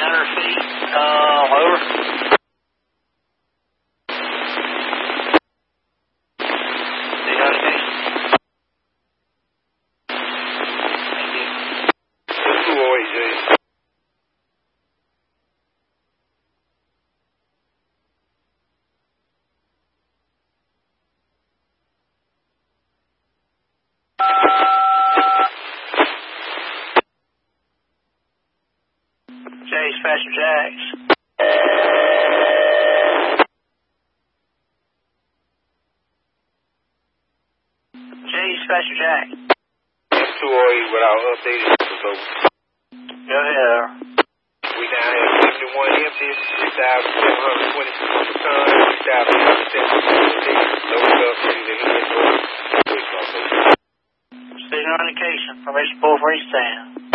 300 feet. Over. 300 feet. Thank you. 208, Jay. Jay's Pastor Jacks. Jay's Pastor Jack. 208 without updated numbers, over. Go ahead. We now have 71 empty, 3,720 tons, 3,876 loaded up, ready to hit. Station on indication. Formation 4 for East Stand.